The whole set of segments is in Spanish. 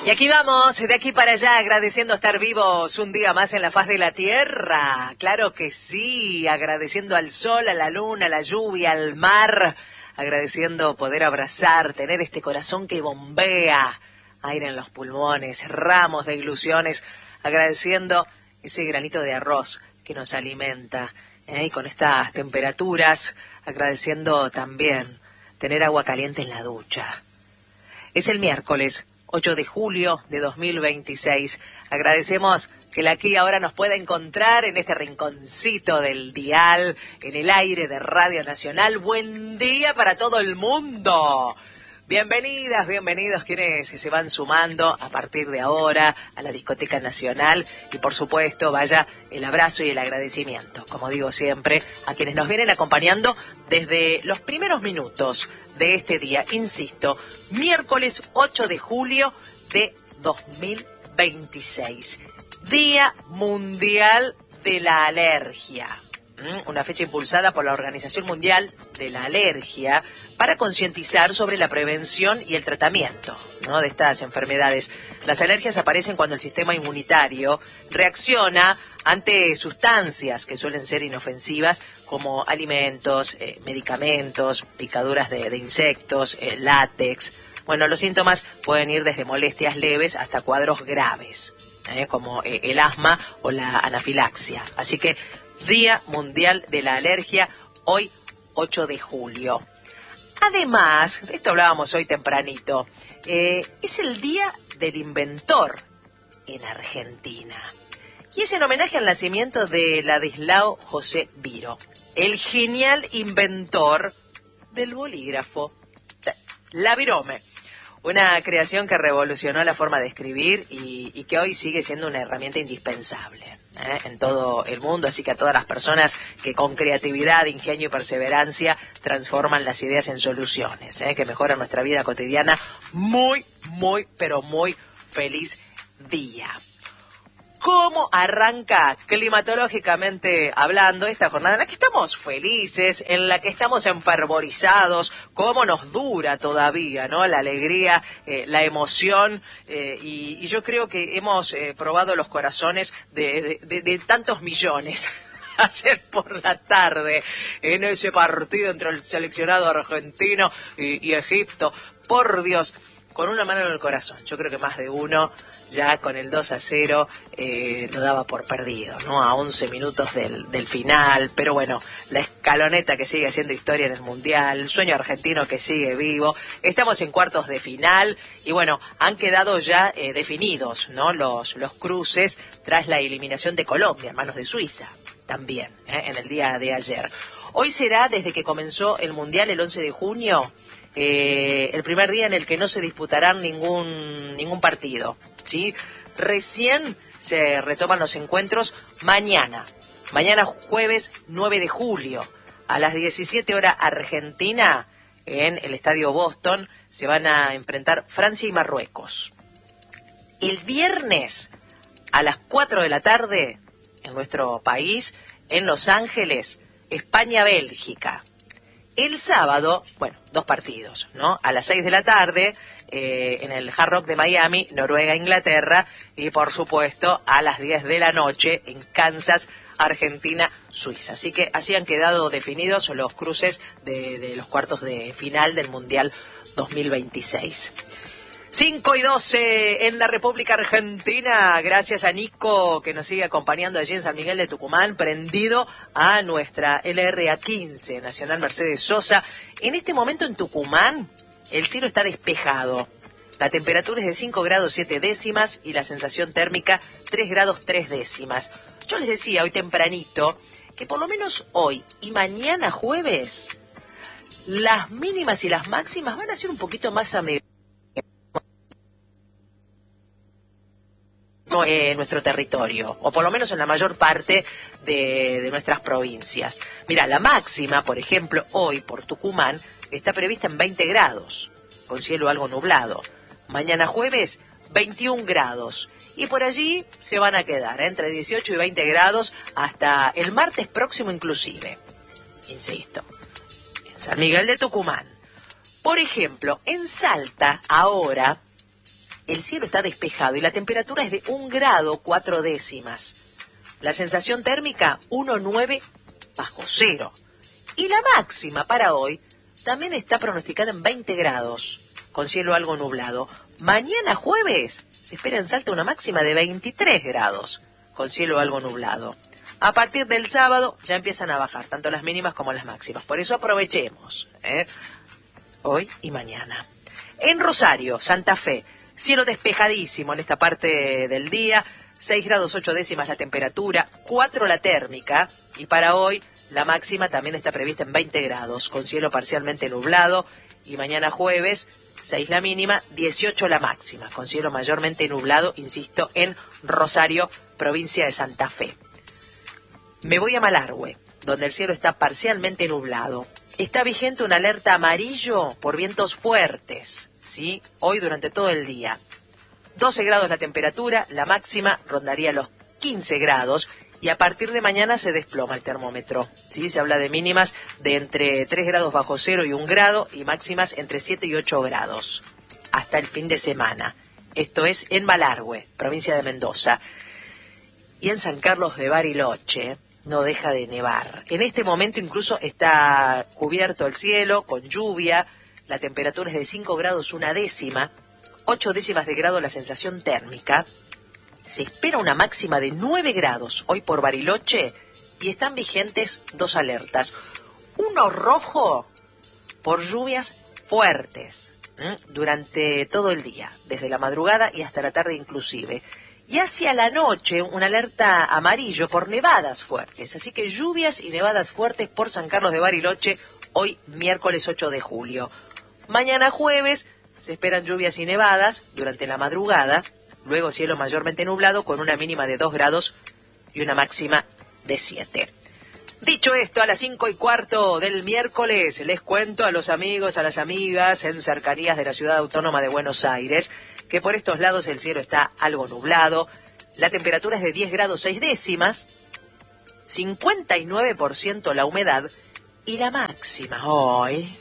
Y aquí vamos, de aquí para allá, agradeciendo estar vivos un día más en la faz de la tierra. Claro que sí, agradeciendo al sol, a la luna, a la lluvia, al mar, agradeciendo poder abrazar, tener este corazón que bombea aire en los pulmones, ramos de ilusiones, agradeciendo ese granito de arroz que nos alimenta, y con estas temperaturas, agradeciendo también tener agua caliente en la ducha. Es el miércoles 8 de julio de 2026. Agradecemos que la aquí ahora nos pueda encontrar en este rinconcito del dial, en el aire de Radio Nacional. Buen día para todo el mundo. Bienvenidas, bienvenidos quienes se van sumando a partir de ahora a la Discoteca Nacional y por supuesto vaya el abrazo y el agradecimiento, como digo siempre, a quienes nos vienen acompañando desde los primeros minutos de este día, insisto, miércoles 8 de julio de 2026, Día Mundial de la Alergia. Una fecha impulsada por la Organización Mundial de la Alergia para concientizar sobre la prevención y el tratamiento, ¿no?, de estas enfermedades. Las alergias aparecen cuando el sistema inmunitario reacciona ante sustancias que suelen ser inofensivas como alimentos, medicamentos, picaduras de insectos, látex. Bueno, los síntomas pueden ir desde molestias leves hasta cuadros graves, como el asma o la anafilaxia. Así que Día Mundial de la Alergia, hoy 8 de julio. Además, de esto hablábamos hoy tempranito, es el Día del Inventor en Argentina. Y es en homenaje al nacimiento de Ladislao José Biro, el genial inventor del bolígrafo, la virome. Una creación que revolucionó la forma de escribir y que hoy sigue siendo una herramienta indispensable en todo el mundo, así que a todas las personas que con creatividad, ingenio y perseverancia transforman las ideas en soluciones, que mejoran nuestra vida cotidiana, muy, pero muy feliz día. ¿Cómo arranca climatológicamente hablando esta jornada en la que estamos felices, en la que estamos enfervorizados? ¿Cómo nos dura todavía, ¿no?, la alegría, la emoción? Y yo creo que hemos probado los corazones de tantos millones. Ayer por la tarde, en ese partido entre el seleccionado argentino y Egipto, por Dios, con una mano en el corazón. Yo creo que más de uno ya con el 2-0 lo daba por perdido, ¿no? A 11 minutos del final. Pero bueno, la escaloneta que sigue haciendo historia en el Mundial, el sueño argentino que sigue vivo. Estamos en cuartos de final y bueno, han quedado ya definidos, ¿no?, los cruces tras la eliminación de Colombia en manos de Suiza también, en el día de ayer. Hoy será, desde que comenzó el Mundial el 11 de junio, el primer día en el que no se disputarán ningún partido, ¿sí? Recién se retoman los encuentros mañana jueves 9 de julio, a las 17 horas Argentina, en el Estadio Boston, se van a enfrentar Francia y Marruecos. El viernes, a las 4 de la tarde, en nuestro país, en Los Ángeles, España-Bélgica. El sábado, bueno, dos partidos, ¿no? A las 6 de la tarde, en el Hard Rock de Miami, Noruega-Inglaterra, y por supuesto a las 10 de la noche en Kansas, Argentina-Suiza. Así que así han quedado definidos los cruces de los cuartos de final del Mundial 2026. 5:12 en la República Argentina, gracias a Nico que nos sigue acompañando allí en San Miguel de Tucumán, prendido a nuestra LRA15, Nacional Mercedes Sosa. En este momento en Tucumán el cielo está despejado, la temperatura es de 5 grados 7 décimas y la sensación térmica 3 grados 3 décimas. Yo les decía hoy tempranito que por lo menos hoy y mañana jueves las mínimas y las máximas van a ser un poquito más amigables en nuestro territorio, o por lo menos en la mayor parte de nuestras provincias. Mira, la máxima, por ejemplo, hoy por Tucumán, está prevista en 20 grados, con cielo algo nublado. Mañana jueves, 21 grados. Y por allí se van a quedar entre 18 y 20 grados hasta el martes próximo inclusive. Insisto, en San Miguel de Tucumán. Por ejemplo, en Salta, ahora el cielo está despejado y la temperatura es de 1 grado 4 décimas. La sensación térmica 1,9 bajo cero. Y la máxima para hoy también está pronosticada en 20 grados, con cielo algo nublado. Mañana jueves se espera en Salta una máxima de 23 grados, con cielo algo nublado. A partir del sábado ya empiezan a bajar, tanto las mínimas como las máximas. Por eso aprovechemos, hoy y mañana. En Rosario, Santa Fe, cielo despejadísimo en esta parte del día. 6 grados 8 décimas la temperatura, 4 la térmica. Y para hoy la máxima también está prevista en 20 grados, con cielo parcialmente nublado. Y mañana jueves, 6 la mínima, 18 la máxima, con cielo mayormente nublado, insisto, en Rosario, provincia de Santa Fe. Me voy a Malargüe, donde el cielo está parcialmente nublado. Está vigente una alerta amarillo por vientos fuertes, ¿sí? Hoy durante todo el día. 12 grados la temperatura, la máxima rondaría los 15 grados y a partir de mañana se desploma el termómetro, ¿sí? Se habla de mínimas de entre 3 grados bajo cero y 1 grado y máximas entre 7 y 8 grados hasta el fin de semana. Esto es en Malargüe, provincia de Mendoza. Y en San Carlos de Bariloche no deja de nevar. En este momento incluso está cubierto el cielo con lluvia, la temperatura es de 5 grados 1 décima, 8 décimas de grado la sensación térmica. Se espera una máxima de 9 grados hoy por Bariloche y están vigentes 2 alertas. Uno rojo por lluvias fuertes durante todo el día, desde la madrugada y hasta la tarde inclusive. Y hacia la noche una alerta amarillo por nevadas fuertes. Así que lluvias y nevadas fuertes por San Carlos de Bariloche hoy miércoles 8 de julio. Mañana jueves se esperan lluvias y nevadas durante la madrugada, luego cielo mayormente nublado con una mínima de 2 grados y una máxima de 7. Dicho esto, a las 5:15 del miércoles les cuento a los amigos, a las amigas en cercanías de la ciudad autónoma de Buenos Aires que por estos lados el cielo está algo nublado, la temperatura es de 10 grados 6 décimas, 59% la humedad y la máxima hoy,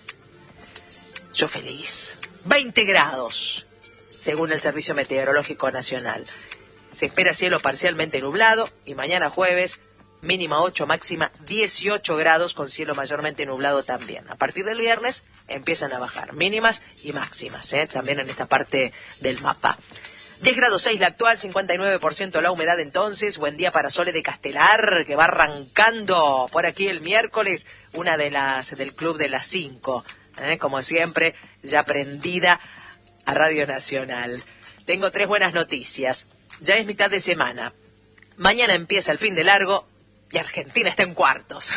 yo feliz, 20 grados, según el Servicio Meteorológico Nacional. Se espera cielo parcialmente nublado y mañana jueves, mínima 8, máxima 18 grados con cielo mayormente nublado también. A partir del viernes empiezan a bajar mínimas y máximas, también en esta parte del mapa. 10 grados 6 la actual, 59% la humedad entonces. Buen día para Sole de Castelar, que va arrancando por aquí el miércoles, una de las del Club de las 5. Como siempre, ya prendida a Radio Nacional. Tengo 3 buenas noticias. Ya es mitad de semana. Mañana empieza el fin de largo y Argentina está en cuartos.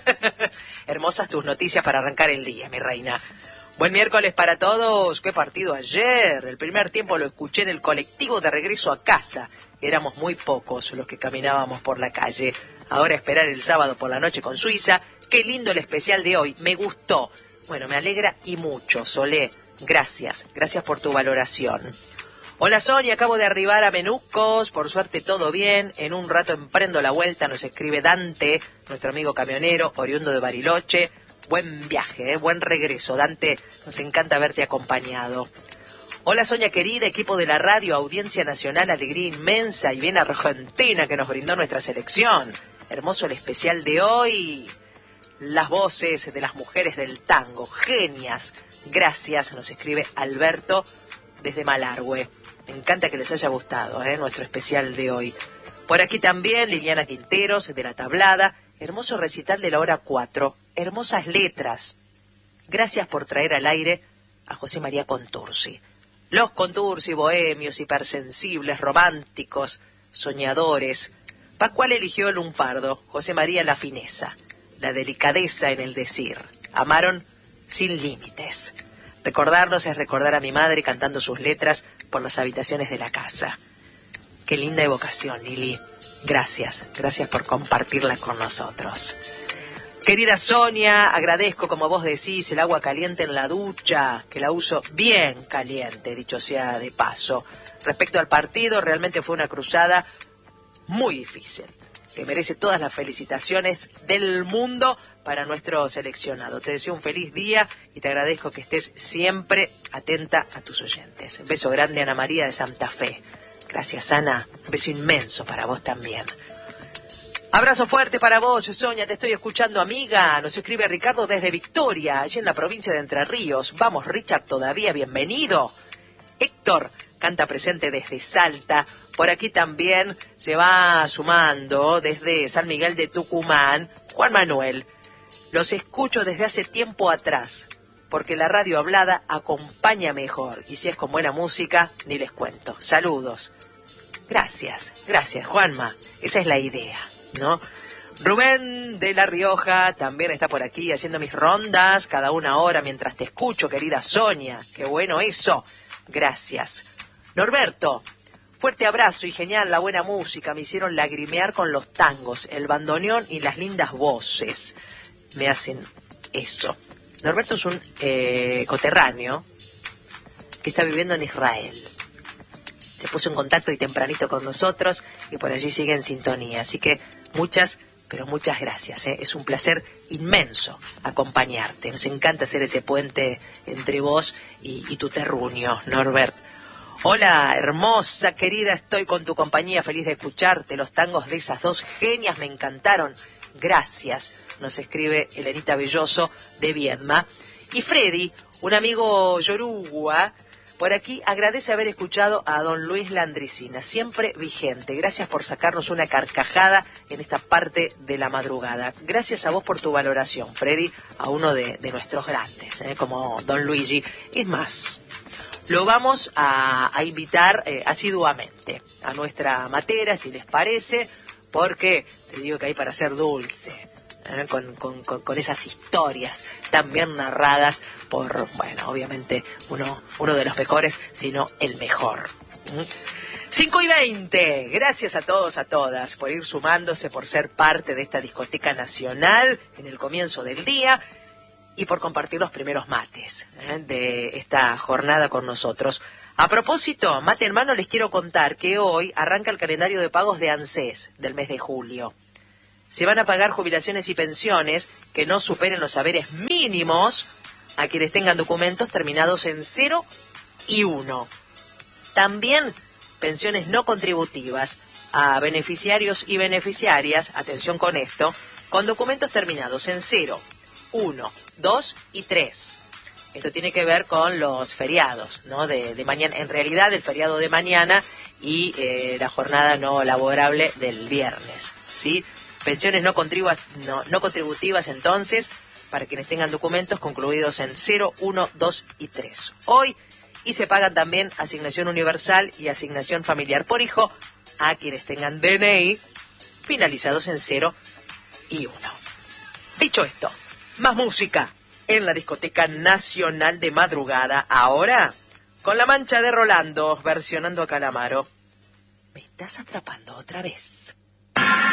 Hermosas tus noticias para arrancar el día, mi reina. Buen miércoles para todos. ¿Qué partido ayer? El primer tiempo lo escuché en el colectivo de regreso a casa. Éramos muy pocos los que caminábamos por la calle. Ahora esperar el sábado por la noche con Suiza. Qué lindo el especial de hoy. Me gustó. Bueno, me alegra y mucho, Solé. Gracias. Gracias por tu valoración. Hola Sonia, acabo de arribar a Menucos, por suerte todo bien, en un rato emprendo la vuelta, nos escribe Dante, nuestro amigo camionero, oriundo de Bariloche. Buen viaje, buen regreso, Dante, nos encanta verte acompañado. Hola Sonia querida, equipo de la radio, audiencia nacional, alegría inmensa y bien argentina que nos brindó nuestra selección. Hermoso el especial de hoy, las voces de las mujeres del tango, genias. Gracias, nos escribe Alberto desde Malargüe. Me encanta que les haya gustado nuestro especial de hoy. Por aquí también Liliana Quinteros, de La Tablada. Hermoso recital de la hora 4. Hermosas letras. Gracias por traer al aire a José María Contursi. Los Contursi, bohemios, hipersensibles, románticos, soñadores. Pascual eligió el lunfardo, José María la fineza, la delicadeza en el decir. Amaron sin límites. Recordarlos es recordar a mi madre cantando sus letras por las habitaciones de la casa. Qué linda evocación, Lili. Gracias, gracias por compartirla con nosotros. Querida Sonia, agradezco, como vos decís, el agua caliente en la ducha, que la uso bien caliente, dicho sea de paso. Respecto al partido, realmente fue una cruzada muy difícil. que merece todas las felicitaciones del mundo para nuestro seleccionado. Te deseo un feliz día y te agradezco que estés siempre atenta a tus oyentes. Un beso grande, Ana María de Santa Fe. Gracias, Ana. Un beso inmenso para vos también. Abrazo fuerte para vos, Sonia, te estoy escuchando, amiga. Nos escribe Ricardo desde Victoria, allí en la provincia de Entre Ríos. Vamos, Richard, todavía, bienvenido. Héctor canta presente desde Salta. Por aquí también se va sumando desde San Miguel de Tucumán, Juan Manuel. Los escucho desde hace tiempo atrás, porque la radio hablada acompaña mejor. Y si es con buena música, ni les cuento. Saludos. Gracias, Juanma. Esa es la idea, ¿no? Rubén de La Rioja también está por aquí haciendo mis rondas cada una hora mientras te escucho, querida Sonia. Qué bueno eso. Gracias. Norberto, fuerte abrazo y genial la buena música. Me hicieron lagrimear con los tangos, el bandoneón y las lindas voces. Me hacen eso. Norberto es un coterráneo que está viviendo en Israel. Se puso en contacto y tempranito con nosotros y por allí sigue en sintonía. Así que muchas, pero muchas gracias. Es un placer inmenso acompañarte. Nos encanta hacer ese puente entre vos y tu terruño, Norbert. Hola, hermosa, querida, estoy con tu compañía, feliz de escucharte. Los tangos de esas dos genias me encantaron. Gracias, nos escribe Elenita Belloso de Viedma. Y Freddy, un amigo yoruba, por aquí agradece haber escuchado a don Luis Landricina, siempre vigente. Gracias por sacarnos una carcajada en esta parte de la madrugada. Gracias a vos por tu valoración, Freddy, a uno de nuestros grandes, como don Luigi. Es más, lo vamos a invitar asiduamente a nuestra matera, si les parece, porque te digo que hay para hacer dulce. Con esas historias tan bien narradas por, bueno, obviamente uno de los mejores, sino el mejor. 5:20, gracias a todos, a todas, por ir sumándose, por ser parte de esta discoteca nacional en el comienzo del día y por compartir los primeros mates de esta jornada con nosotros. A propósito, mate en mano, les quiero contar que hoy arranca el calendario de pagos de ANSES del mes de julio. Se van a pagar jubilaciones y pensiones que no superen los saberes mínimos a quienes tengan documentos terminados en 0 y 1. También pensiones no contributivas a beneficiarios y beneficiarias, atención con esto, con documentos terminados en 0, 1, 2 y 3. Esto tiene que ver con los feriados, ¿no? De mañana, en realidad el feriado de mañana y la jornada no laborable del viernes, ¿sí? Pensiones no contributivas, entonces, para quienes tengan documentos concluidos en 0, 1, 2 y 3. Hoy, y se pagan también asignación universal y asignación familiar por hijo a quienes tengan DNI finalizados en 0 y 1. Dicho esto, más música en la discoteca nacional de madrugada. Ahora, con La Mancha de Rolando, versionando a Calamaro. Me estás atrapando otra vez.